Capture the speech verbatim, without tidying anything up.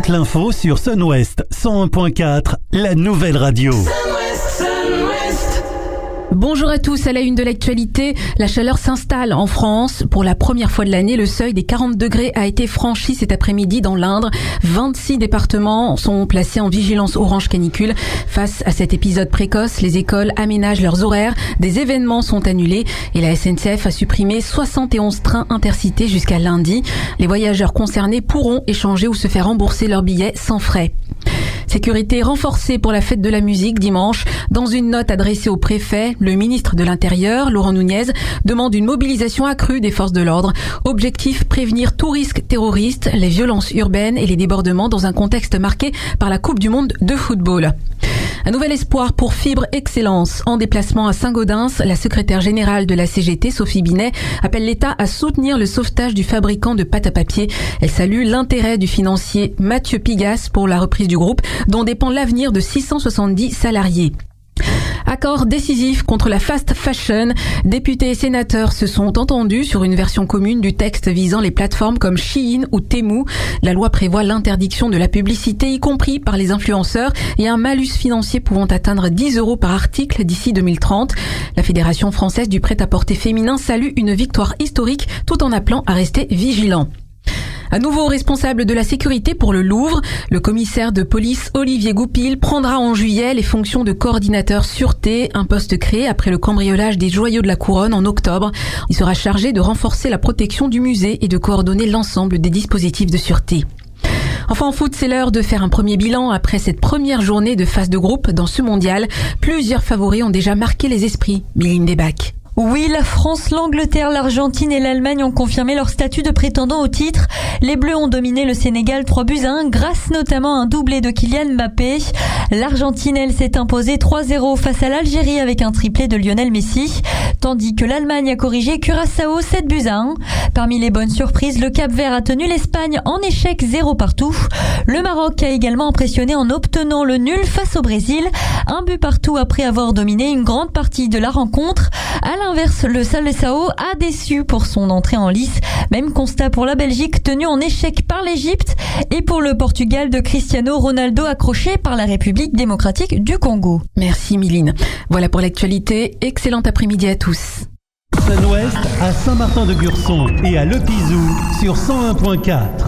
toute l'info sur Sun-Ouest cent un point quatre, la nouvelle radio. Bonjour à tous, à la une de l'actualité, la chaleur s'installe en France. Pour la première fois de l'année, le seuil des quarante degrés a été franchi cet après-midi dans l'Indre. vingt-six départements sont placés en vigilance orange canicule. Face à cet épisode précoce, les écoles aménagent leurs horaires, des événements sont annulés et la S N C F a supprimé soixante et onze trains intercités jusqu'à lundi. Les voyageurs concernés pourront échanger ou se faire rembourser leurs billets sans frais. Sécurité renforcée pour la fête de la musique dimanche. Dans une note adressée au préfet, le ministre de l'Intérieur, Laurent Nunez, demande une mobilisation accrue des forces de l'ordre. Objectif, prévenir tout risque terroriste, les violences urbaines et les débordements dans un contexte marqué par la Coupe du Monde de football. Un nouvel espoir pour Fibre Excellence. En déplacement à Saint-Gaudens, la secrétaire générale de la C G T, Sophie Binet, appelle l'État à soutenir le sauvetage du fabricant de pâte à papier. Elle salue l'intérêt du financier Mathieu Pigas pour la reprise du groupe, dont dépend l'avenir de six cent soixante-dix salariés. Accord décisif contre la fast fashion. Députés et sénateurs se sont entendus sur une version commune du texte visant les plateformes comme Shein ou Temu. La loi prévoit l'interdiction de la publicité, y compris par les influenceurs, et un malus financier pouvant atteindre dix euros par article d'ici deux mille trente. La Fédération française du prêt-à-porter féminin salue une victoire historique tout en appelant à rester vigilant. Un nouveau responsable de la sécurité pour le Louvre, le commissaire de police Olivier Goupil prendra en juillet les fonctions de coordinateur sûreté, un poste créé après le cambriolage des joyaux de la Couronne en octobre. Il sera chargé de renforcer la protection du musée et de coordonner l'ensemble des dispositifs de sûreté. Enfin en foot, c'est l'heure de faire un premier bilan après cette première journée de phase de groupe dans ce mondial. Plusieurs favoris ont déjà marqué les esprits. Miline Debac. Oui, la France, l'Angleterre, l'Argentine et l'Allemagne ont confirmé leur statut de prétendant au titre. Les Bleus ont dominé le Sénégal trois buts à un grâce notamment à un doublé de Kylian Mbappé. L'Argentine, elle, s'est imposée trois zéro face à l'Algérie avec un triplé de Lionel Messi, tandis que l'Allemagne a corrigé Curaçao sept buts à un. Parmi les bonnes surprises, le Cap-Vert a tenu l'Espagne en échec zéro partout. Le Maroc a également impressionné en obtenant le nul face au Brésil, un but partout après avoir dominé une grande partie de la rencontre. À l'inverse, le Seleção a déçu pour son entrée en lice. Même constat pour la Belgique, tenue en échec par l'Égypte, et pour le Portugal de Cristiano Ronaldo accroché par la République démocratique du Congo. Merci Miline. Voilà pour l'actualité. Excellent après-midi à tous. Sun-Ouest à Saint-Martin-de-Gurson et à Le Pizou sur cent un point quatre.